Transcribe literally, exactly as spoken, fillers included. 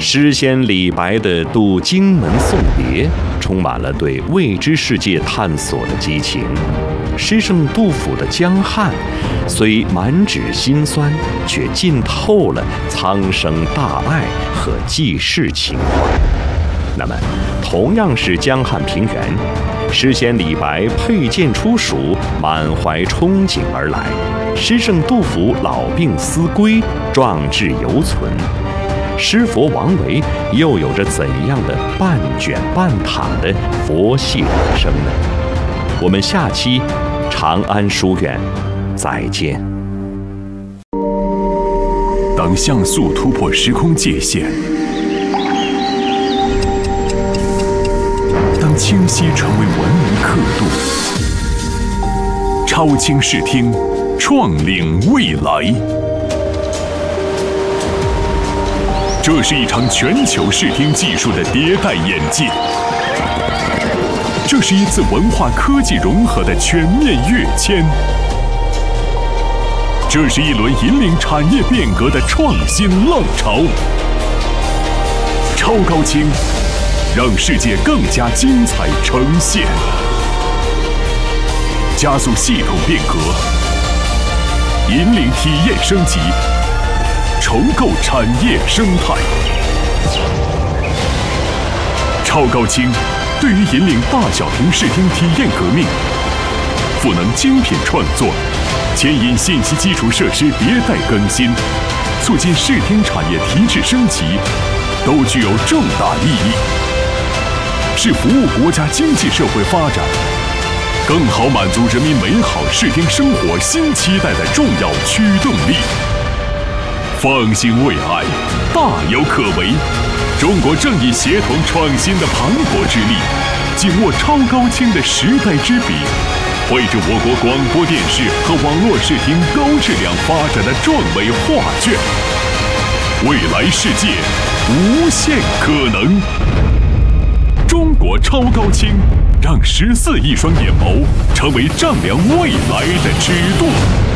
诗仙李白的渡荆门送别，充满了对未知世界探索的激情。诗圣杜甫的江汉，虽满纸辛酸，却浸透了苍生大爱和济世情怀。那么，同样是江汉平原，诗仙李白佩剑出蜀，满怀憧憬而来；诗圣杜甫老病思归，壮志犹存。诗佛王维又有着怎样的半卷半躺的佛系人生呢？我们下期长安书院再见。 当像素突破时空界限，当清晰成为文明刻度，超清视听，创领未来。这是一场全球视听技术的迭代演进，这是一次文化科技融合的全面跃迁，这是一轮引领产业变革的创新浪潮。超高清，让世界更加精彩呈现，加速系统变革，引领体验升级，重构产业生态。超高清对于引领大小屏视听体验革命，赋能精品创作，牵引信息基础设施迭代更新，促进视听产业提质升级，都具有重大意义，是服务国家经济社会发展，更好满足人民美好视听生活新期待的重要驱动力。放心未来，大有可为。中国正以协同创新的磅礴之力，紧握超高清的时代之笔，绘制我国广播电视和网络视听高质量发展的壮伟画卷。未来世界无限可能。中国超高清，让十四亿双眼眸成为丈量未来的尺度。